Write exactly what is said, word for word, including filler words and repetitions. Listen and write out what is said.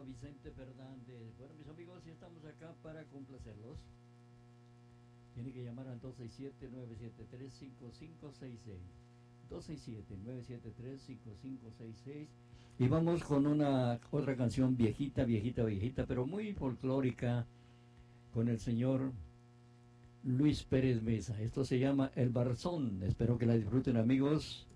Vicente Fernández. Bueno, mis amigos, ya estamos acá para complacerlos. Tiene que llamar al dos seis siete, nueve siete tres, cinco cinco seis seis. dos seis siete, nueve siete tres, cinco cinco seis seis. Y vamos con una otra canción viejita, viejita, viejita, pero muy folclórica, con el señor Luis Pérez Mesa. Esto se llama El Barzón. Espero que la disfruten, amigos.